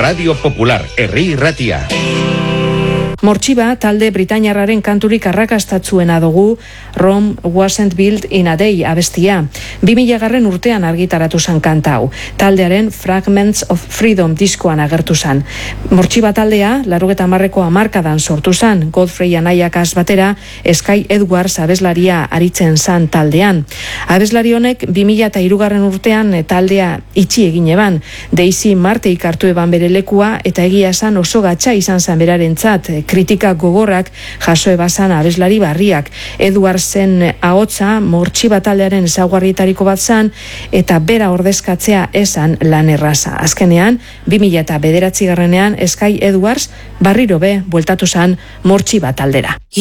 Radio Popular, Herri Irratia. Mortxiba talde britainiarraren kanturik arrakastatzuena dugu Rome Wasn't Built in a Day abestia. 2000 urtean argitaratu zen kanta hau. Taldearen Fragments of Freedom diskoan agertu zen. Mortxiba taldea 80ko hamarkadan sortu zen. Godfrey anaiakaz batera Sky Edwards abeslaria aritzen zen taldean. Abeslari honek 2003 urtean taldea itxi egin eban. Daisy Marteik hartu eban bere lekua eta egia esan oso gatza izan zen berarentzat. Kritika gogorrak jaso ebazan abeslari barriak. Edwardsen ahotsa Mortxiba taldearen ezaugarrietariko bat zan eta bera ordezkatzea esan lan erraza. Azkenean, 2009 Sky Edwards barriro be bueltatu zan Mortxiba taldera.